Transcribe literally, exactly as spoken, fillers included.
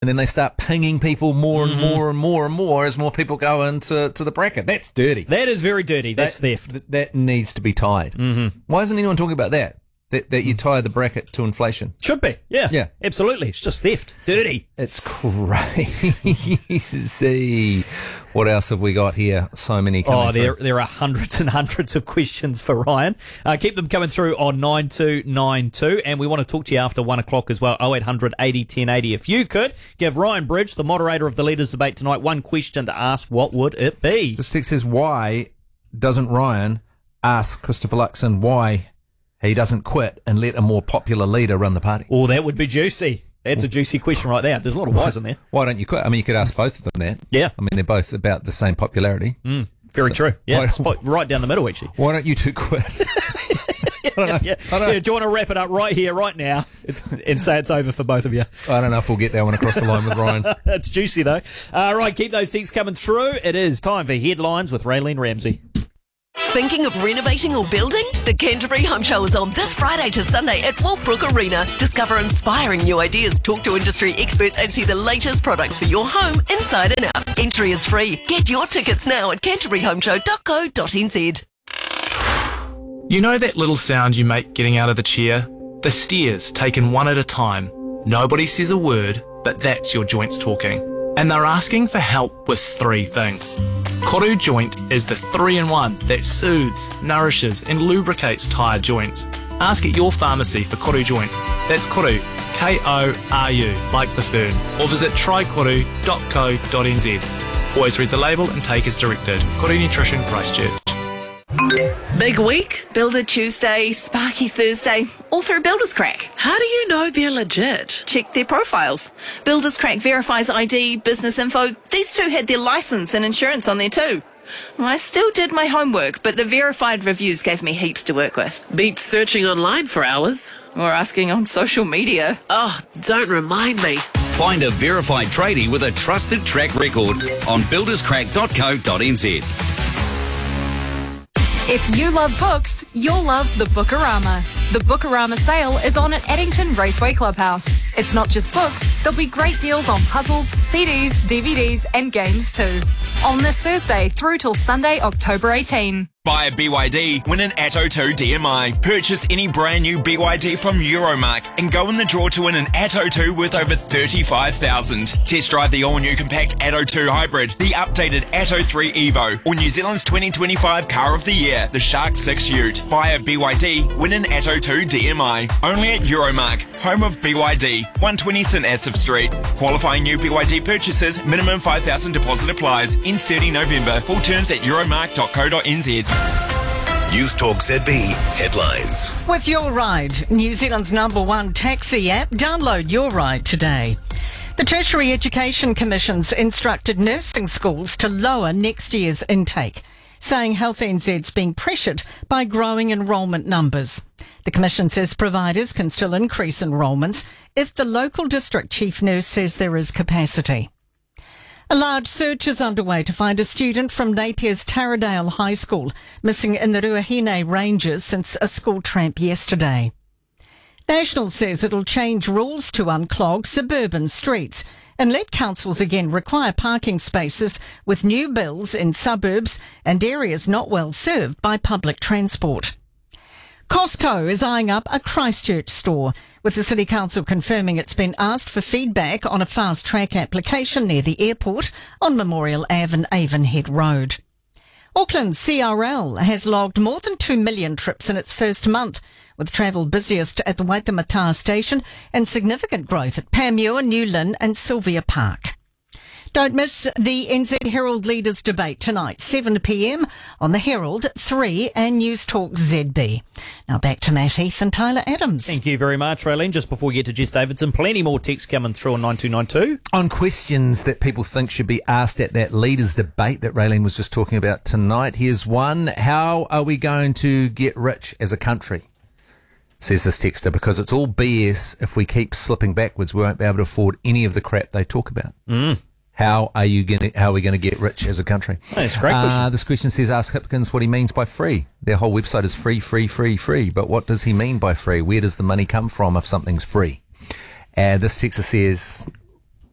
then they start pinging people more and mm-hmm. more and more and more as more people go into to the bracket. That's dirty. That is very dirty. That's that, theft. Th- that needs to be tied. Mm-hmm. Why isn't anyone talking about that? That, that you tie the bracket to inflation. Should be. Yeah. Yeah. Absolutely. It's just theft. Dirty. It's crazy. What else have we got here? So many coming Oh, there through. there are hundreds and hundreds of questions for Ryan. Uh, keep them coming through on nine two nine two, and we want to talk to you after one o'clock as well. oh eight hundred eighty ten eighty. If you could give Ryan Bridge, the moderator of the Leaders Debate tonight, one question to ask, what would it be? The text says, why doesn't Ryan ask Christopher Luxon why he doesn't quit and let a more popular leader run the party? Oh, that would be juicy. That's a juicy question right there. There's a lot of whys in there. Why don't you quit? I mean, you could ask both of them that. Yeah. I mean, they're both about the same popularity. Mm, very so, true. Yeah, spot right down the middle, actually. Why don't you two quit? yeah, I don't know. Yeah. I don't yeah, do you want to wrap it up right here, right now, and say it's over for both of you? I don't know if we'll get that one across the line with Ryan. That's juicy, though. All uh, right, keep those things coming through. It is time for Headlines with Raylene Ramsey. Thinking of renovating or building? The Canterbury Home Show is on this Friday to Sunday at Wolfbrook Arena. Discover inspiring new ideas, talk to industry experts and see the latest products for your home inside and out. Entry is free. Get your tickets now at canterbury home show dot co dot n z. You know that little sound you make getting out of the chair? The stairs taken one at a time. Nobody says a word, but that's your joints talking. And they're asking for help with three things. Koru Joint is the three-in-one that soothes, nourishes and lubricates tired joints. Ask at your pharmacy for Koru Joint. That's Koru, K O R U, like the fern. Or visit try koru dot co dot n z. Always read the label and take as directed. Koru Nutrition, Christchurch. Big week, Builder Tuesday, Sparky Thursday, all through Builders Crack. How do you know they're legit? Check their profiles. Builders Crack verifies I D, business info. These two had their license and insurance on there too. I still did my homework, but the verified reviews gave me heaps to work with. Beats searching online for hours. Or asking on social media. Oh, don't remind me. Find a verified tradie with a trusted track record on builders crack dot co dot n z. If you love books, you'll love the Bookarama. The Bookarama sale is on at Addington Raceway Clubhouse. It's not just books, there'll be great deals on puzzles, C Ds, D V Ds and games too. On this Thursday through till Sunday, October eighteenth. Buy a B Y D, win an Atto two D M I. Purchase any brand new B Y D from Euromark and go in the draw to win an Atto two worth over thirty-five thousand dollars. Test drive the all-new compact Atto two Hybrid, the updated Atto three Evo, or New Zealand's twenty twenty-five Car of the Year, the Shark six Ute. Buy a B Y D, win an Atto two D M I. Only at Euromark, home of B Y D, one twenty St Asaph Street. Qualifying new B Y D purchases, minimum five thousand dollars deposit applies. Ends thirty November. Full terms at euromark dot co dot n z. News Talk Z B headlines. With Your Ride, New Zealand's number one taxi app, download Your Ride today. The Tertiary Education Commission's instructed nursing schools to lower next year's intake, saying Health N Z's being pressured by growing enrolment numbers. The Commission says providers can still increase enrolments if the local district chief nurse says there is capacity. A large search is underway to find a student from Napier's Taradale High School missing in the Ruahine Ranges since a school tramp yesterday. National says it'll change rules to unclog suburban streets and let councils again require parking spaces with new bills in suburbs and areas not well served by public transport. Costco is eyeing up a Christchurch store, with the City Council confirming it's been asked for feedback on a fast-track application near the airport on Memorial Avenue and Avonhead Road. Auckland's C R L has logged more than two million trips in its first month, with travel busiest at the Waitemata station and significant growth at Panmure, New Lynn and Sylvia Park. Don't miss the N Z Herald Leaders Debate tonight, seven p m on the Herald, three and News Talk Z B. Now back to Matt Heath and Tyler Adams. Thank you very much, Raylene. Just before we get to Jess Davidson, plenty more texts coming through on nine two nine two. On questions that people think should be asked at that Leaders Debate that Raylene was just talking about tonight. Here's one. How are we going to get rich as a country? Says this texter, because it's all B S. If we keep slipping backwards, we won't be able to afford any of the crap they talk about. Mm. How are you going? How are we going to get rich as a country? That's a great question. Uh, this question says, ask Hipkins what he means by free. Their whole website is free, free, free, free. But what does he mean by free? Where does the money come from if something's free? Uh, this texter says,